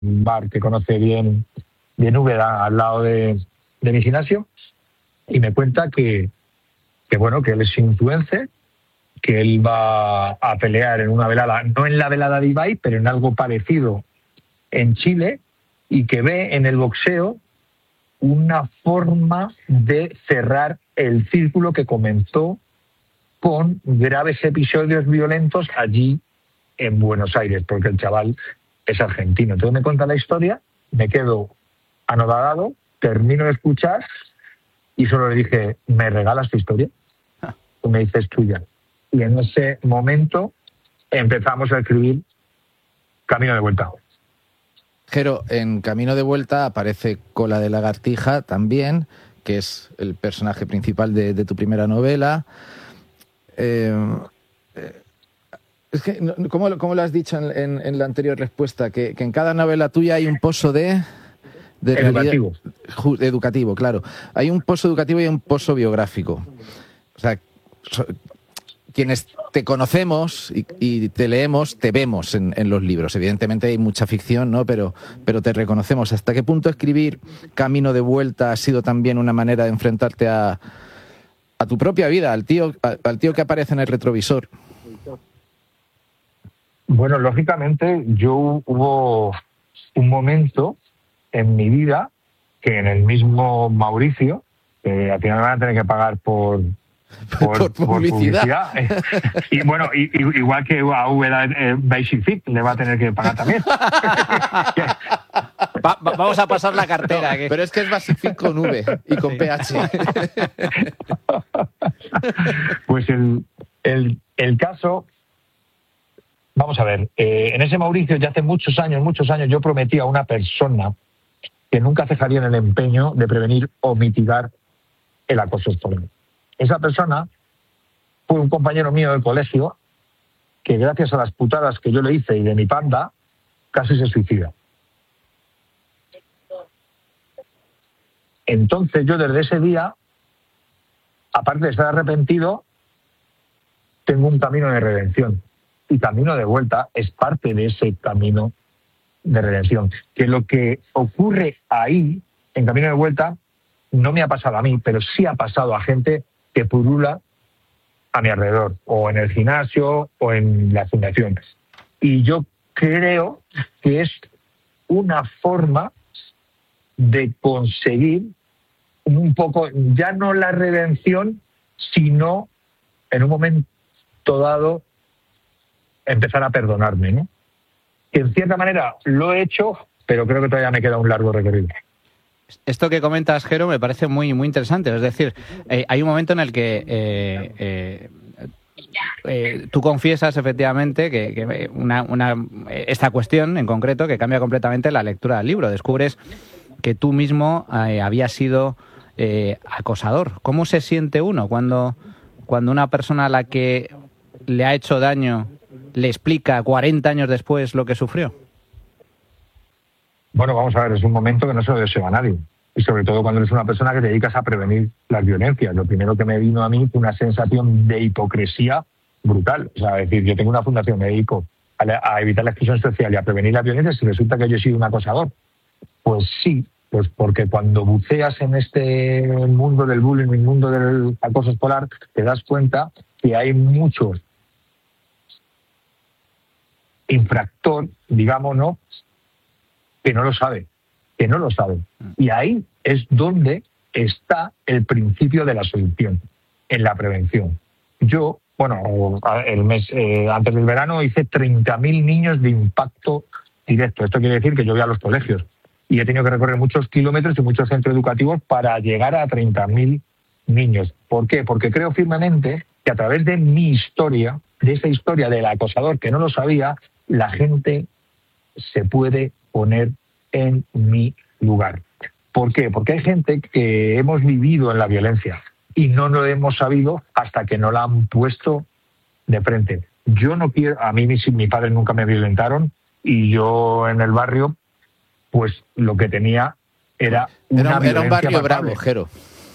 un bar que conoce bien Úbeda, al lado de mi gimnasio, y me cuenta que él es influencer, que él va a pelear en una velada, no en la velada de Ibai, pero en algo parecido en Chile, y que ve en el boxeo una forma de cerrar el círculo que comenzó con graves episodios violentos allí en Buenos Aires, porque el chaval es argentino. Entonces me cuenta la historia, me quedo anodado, termino de escuchar y solo le dije, ¿me regalas tu historia? Y me dice, es tuya. Y en ese momento empezamos a escribir Camino de Vuelta. Jero, en Camino de Vuelta aparece Cola de Lagartija también, que es el personaje principal de tu primera novela. Es que, ¿cómo lo has dicho en la anterior respuesta? Que en cada novela tuya hay un pozo de educativo. Educativo, claro. Hay un pozo educativo y un pozo biográfico. O sea, quienes te conocemos y te leemos, te vemos en los libros. Evidentemente hay mucha ficción, ¿no? Pero te reconocemos. ¿Hasta qué punto escribir Camino de Vuelta ha sido también una manera de enfrentarte a tu propia vida, al tío que aparece en el retrovisor? Bueno, lógicamente, hubo un momento en mi vida que en el mismo Mauricio, al final van a tener que pagar por publicidad. Y bueno, igual que a Úbeda Basic Fit le va a tener que pagar también. Vamos a pasar la cartera. No, pero es que es Basic Fit con V y con PH. Pues el caso... Vamos a ver, en ese Mauricio ya hace muchos años yo prometí a una persona que nunca cejaría en el empeño de prevenir o mitigar el acoso escolar. Esa persona fue un compañero mío del colegio que gracias a las putadas que yo le hice y de mi panda, casi se suicida. Entonces yo desde ese día, aparte de estar arrepentido, tengo un camino de redención. Y Camino de Vuelta es parte de ese camino de redención. Que lo que ocurre ahí, en Camino de Vuelta, no me ha pasado a mí, pero sí ha pasado a gente que pulula a mi alrededor, o en el gimnasio, o en las fundaciones. Y yo creo que es una forma de conseguir un poco, ya no la redención, sino en un momento dado, empezar a perdonarme, ¿no? Que en cierta manera lo he hecho, pero creo que todavía me queda un largo recorrido. Esto que comentas, Jero, me parece muy, muy interesante. Es decir, hay un momento en el que tú confiesas efectivamente que esta cuestión en concreto que cambia completamente la lectura del libro. Descubres que tú mismo habías sido acosador. ¿Cómo se siente uno cuando una persona a la que le ha hecho daño le explica 40 años después lo que sufrió? Bueno, vamos a ver, es un momento que no se lo deseo a nadie. Y sobre todo cuando eres una persona que te dedicas a prevenir las violencias. Lo primero que me vino a mí fue una sensación de hipocresía brutal. O sea, es decir, yo tengo una fundación, me dedico a evitar la exclusión social y a prevenir las violencias, y resulta que yo he sido un acosador. Pues sí, pues porque cuando buceas en este mundo del bullying, en el mundo del acoso escolar, te das cuenta que hay muchos infractor, digamos, ¿no?, que no lo sabe. Y ahí es donde está el principio de la solución, en la prevención. Yo, bueno, el mes antes del verano hice 30.000 niños de impacto directo. Esto quiere decir que yo voy a los colegios y he tenido que recorrer muchos kilómetros y muchos centros educativos para llegar a 30.000 niños. ¿Por qué? Porque creo firmemente que a través de mi historia, de esa historia del acosador que no lo sabía, la gente se puede poner en mi lugar. ¿Por qué? Porque hay gente que hemos vivido en la violencia y no lo hemos sabido hasta que no la han puesto de frente. Yo no quiero, a mí mis padres nunca me violentaron y yo en el barrio, pues lo que tenía era una era un barrio pasable. bravo, Jero.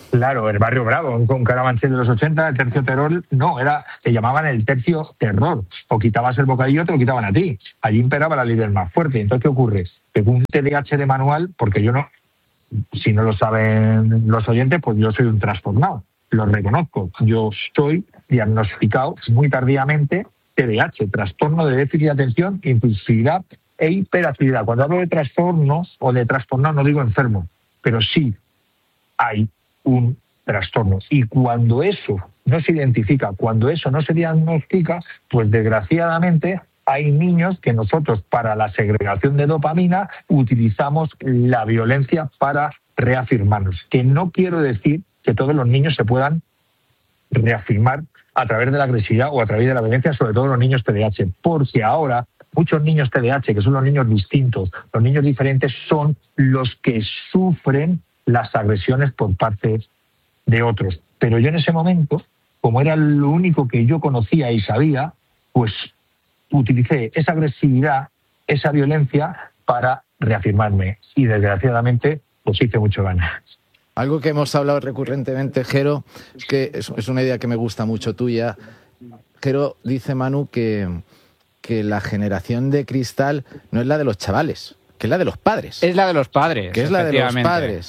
Claro, el Barrio Bravo, con Carabanchel de los 80, el tercio terror, no, te llamaban el tercio terror. O quitabas el bocadillo, te lo quitaban a ti. Allí imperaba la ley del más fuerte. Entonces, ¿qué ocurre? Que un TDAH de manual, porque yo no, si no lo saben los oyentes, pues yo soy un trastornado. Lo reconozco. Yo soy diagnosticado muy tardíamente TDAH, trastorno de déficit de atención, impulsividad e hiperactividad. Cuando hablo de trastornos o de trastornado, no digo enfermo, pero sí hay un trastorno. Y cuando eso no se identifica, cuando eso no se diagnostica, pues desgraciadamente hay niños que nosotros para la segregación de dopamina utilizamos la violencia para reafirmarnos. Que no quiero decir que todos los niños se puedan reafirmar a través de la agresividad o a través de la violencia, sobre todo los niños TDAH, porque ahora muchos niños TDAH, que son los niños distintos, los niños diferentes, son los que sufren las agresiones por parte de otros. Pero yo en ese momento, como era lo único que yo conocía y sabía, pues utilicé esa agresividad, esa violencia para reafirmarme. Y desgraciadamente, pues hice mucho daño. Algo que hemos hablado recurrentemente, Jero, es que es una idea que me gusta mucho tuya. Jero, dice Manu que la generación de cristal no es la de los chavales, que es la de los padres. Es la de los padres. Que es la de los padres.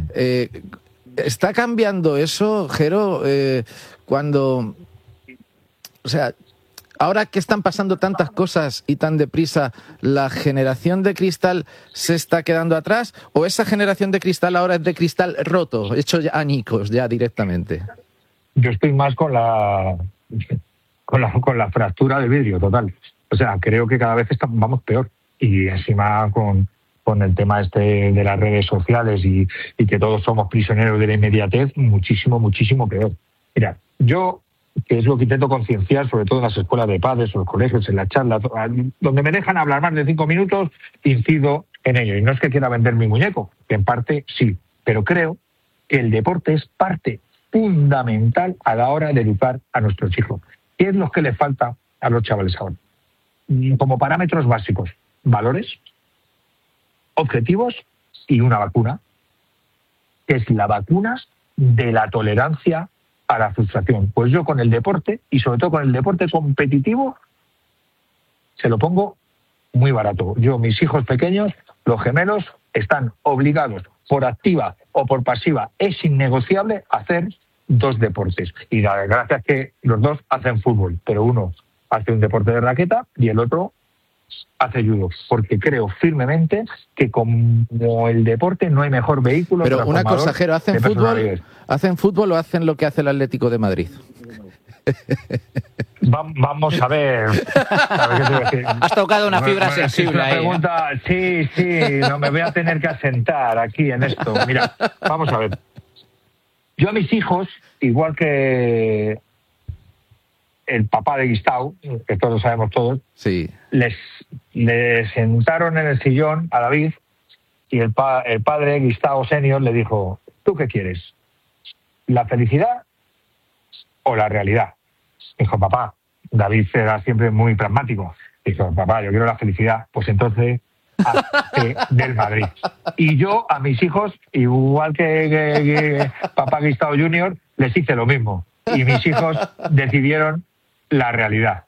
¿Está cambiando eso, Jero? Cuando... O sea, ahora que están pasando tantas cosas y tan deprisa, ¿la generación de cristal se está quedando atrás? ¿O esa generación de cristal ahora es de cristal roto, hecho ya añicos ya directamente? Yo estoy más con la fractura del vidrio, total. O sea, creo que cada vez vamos peor. Y encima con el tema de las redes sociales y que todos somos prisioneros de la inmediatez, muchísimo, muchísimo peor. Mira, yo, que es lo que intento concienciar, sobre todo en las escuelas de padres o los colegios, en las charlas, donde me dejan hablar más de 5 minutos, incido en ello. Y no es que quiera vender mi muñeco, que en parte sí, pero creo que el deporte es parte fundamental a la hora de educar a nuestros hijos. ¿Qué es lo que le falta a los chavales ahora? Como parámetros básicos, valores, objetivos y una vacuna, que es la vacuna de la tolerancia a la frustración. Pues yo con el deporte, y sobre todo con el deporte competitivo, se lo pongo muy barato. Yo, mis hijos pequeños, los gemelos, están obligados, por activa o por pasiva, es innegociable hacer 2 deportes. Y la gracia es que los 2 hacen fútbol, pero uno hace un deporte de raqueta y el otro hace judo, porque creo firmemente que como el deporte no hay mejor vehículo. Pero una cosa, Jero, ¿hacen fútbol o hacen lo que hace el Atlético de Madrid? Vamos a ver. ¿Qué te voy a decir? Has tocado una fibra sensible ahí. Pregunta, sí, no me voy a tener que asentar aquí en esto. Mira, vamos a ver. Yo a mis hijos, igual que el papá de Guistau, que todos sabemos todos, sí, les sentaron en el sillón a David y el padre Guistau senior le dijo: ¿tú qué quieres? ¿La felicidad o la realidad? Dijo: papá, David era siempre muy pragmático. Dijo: papá, yo quiero la felicidad. Pues entonces, hazte del Madrid. Y yo a mis hijos, igual que papá Guistau Junior, les hice lo mismo. Y mis hijos decidieron la realidad.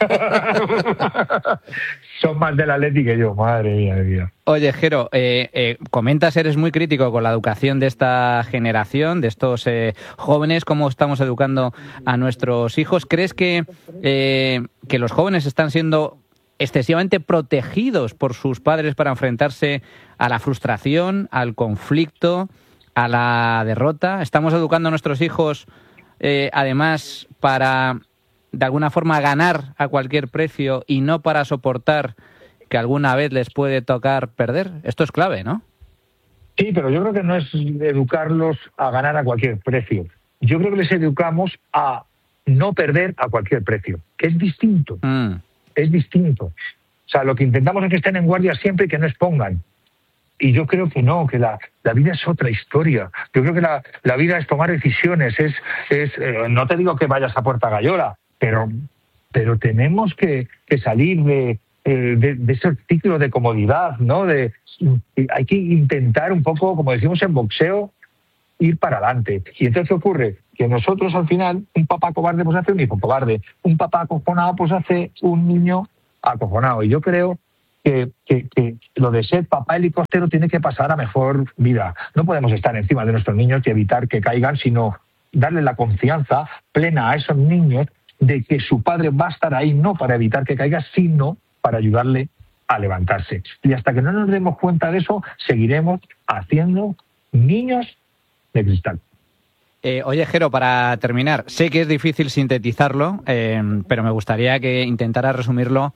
Son más del Atleti que yo, madre mía. Oye, Jero, comentas, eres muy crítico con la educación de esta generación, de estos jóvenes, cómo estamos educando a nuestros hijos. ¿Crees que los jóvenes están siendo excesivamente protegidos por sus padres para enfrentarse a la frustración, al conflicto, a la derrota? ¿Estamos educando a nuestros hijos además para, de alguna forma, ganar a cualquier precio y no para soportar que alguna vez les puede tocar perder? Esto es clave, ¿no? Sí, pero yo creo que no es educarlos a ganar a cualquier precio. Yo creo que les educamos a no perder a cualquier precio, que es distinto. Es distinto. O sea, lo que intentamos es que estén en guardia siempre y que no expongan. Y yo creo que no, que la vida es otra historia. Yo creo que la vida es tomar decisiones. No te digo que vayas a Puerta Gallola, pero tenemos que salir de ese ciclo de comodidad, ¿no? Hay que intentar un poco, como decimos en boxeo, ir para adelante. Y entonces, ¿qué ocurre? Que nosotros al final, un papá cobarde pues hace un hijo cobarde, un papá acojonado pues hace un niño acojonado. Y yo creo que lo de ser papá helicóptero tiene que pasar a mejor vida. No podemos estar encima de nuestros niños y evitar que caigan, sino darle la confianza plena a esos niños de que su padre va a estar ahí no para evitar que caiga, sino para ayudarle a levantarse. Y hasta que no nos demos cuenta de eso, seguiremos haciendo niños de cristal. Oye, Jero, para terminar, sé que es difícil sintetizarlo, pero me gustaría que intentara resumirlo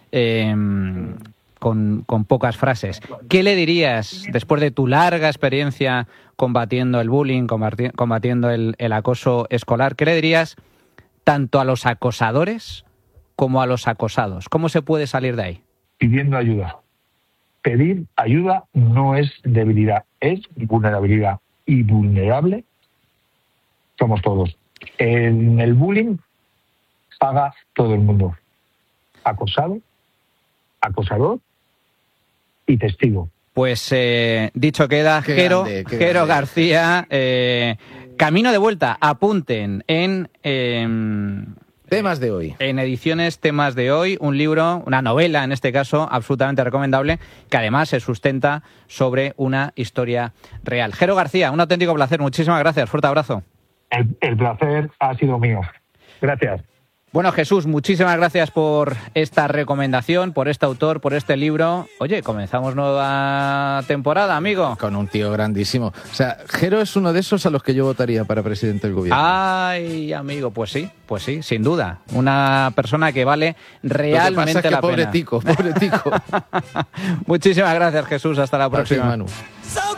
con pocas frases. ¿Qué le dirías, después de tu larga experiencia combatiendo el bullying, combatiendo el acoso escolar, qué le dirías tanto a los acosadores como a los acosados? ¿Cómo se puede salir de ahí? Pidiendo ayuda. Pedir ayuda no es debilidad, es vulnerabilidad. Y vulnerable somos todos. En el bullying paga todo el mundo. Acosado, acosador y testigo. Pues dicho queda, Jero García, camino de vuelta, apunten en Temas de hoy. En ediciones Temas de Hoy, un libro, una novela en este caso, absolutamente recomendable, que además se sustenta sobre una historia real. Jero García, un auténtico placer, muchísimas gracias, fuerte abrazo. El placer ha sido mío. Gracias. Bueno, Jesús, muchísimas gracias por esta recomendación, por este autor, por este libro. Oye, comenzamos nueva temporada, amigo. Con un tío grandísimo. O sea, Jero es uno de esos a los que yo votaría para presidente del gobierno. Ay, amigo, pues sí, sin duda. Una persona que vale realmente Lo que pasa es que la pobre pena. Tico. Muchísimas Muchísimas gracias, Jesús. Hasta la próxima. Manu.